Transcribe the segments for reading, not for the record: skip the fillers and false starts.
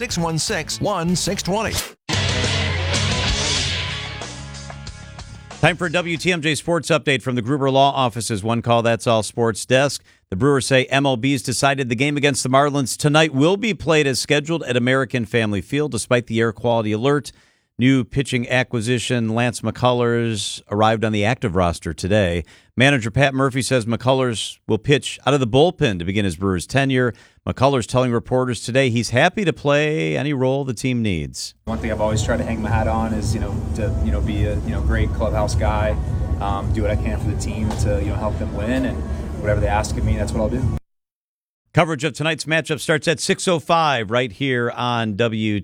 616-1620. Time for a WTMJ Sports Update from the Gruber Law Office's One Call That's All Sports Desk. The Brewers say MLB's decided the game against the Marlins tonight will be played as scheduled at American Family Field despite the air quality alert. New pitching acquisition Lance McCullers arrived on the active roster today. Manager Pat Murphy says McCullers will pitch out of the bullpen to begin his Brewers tenure. McCullers telling reporters today he's happy to play any role the team needs. One thing I've always tried to hang my hat on is, to be a great clubhouse guy, do what I can for the team to help them win, and whatever they ask of me, that's what I'll do. Coverage of tonight's matchup starts at 6:05 right here on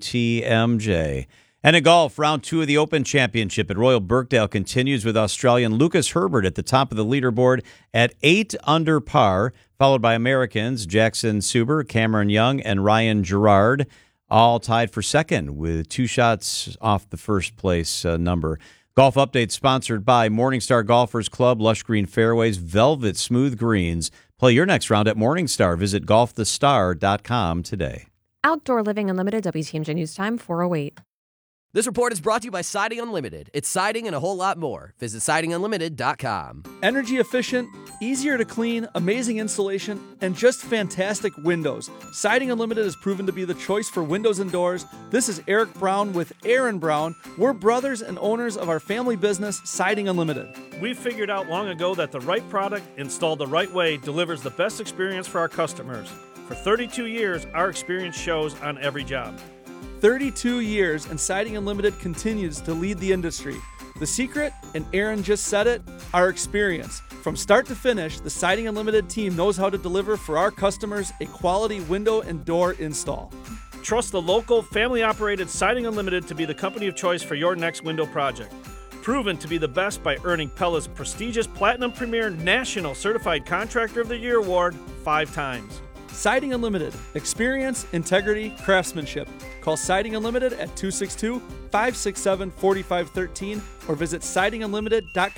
WTMJ. And in golf, round 2 of the Open Championship at Royal Birkdale continues with Australian Lucas Herbert at the top of the leaderboard at 8 under par, followed by Americans Jackson Suber, Cameron Young, and Ryan Gerard, all tied for second with 2 shots off the first place number. Golf Update sponsored by Morningstar Golfers Club, Lush Green Fairways, Velvet Smooth Greens. Play your next round at Morningstar. Visit golfthestar.com today. Outdoor Living Unlimited, WTMJ News Time, 4:08. This report is brought to you by Siding Unlimited. It's siding and a whole lot more. Visit sidingunlimited.com. Energy efficient, easier to clean, amazing insulation, and just fantastic windows. Siding Unlimited has proven to be the choice for windows and doors. This is Eric Brown with Aaron Brown. We're brothers and owners of our family business, Siding Unlimited. We figured out long ago that the right product installed the right way delivers the best experience for our customers. For 32 years, our experience shows on every job. 32 years, and Siding Unlimited continues to lead the industry. The secret, and Aaron just said it, our experience. From start to finish, the Siding Unlimited team knows how to deliver for our customers a quality window and door install. Trust the local, family-operated Siding Unlimited to be the company of choice for your next window project. Proven to be the best by earning Pella's prestigious Platinum Premier National Certified Contractor of the Year award 5 times. Siding Unlimited. Experience, integrity, craftsmanship. Call Siding Unlimited at 262-567-4513 or visit sidingunlimited.com.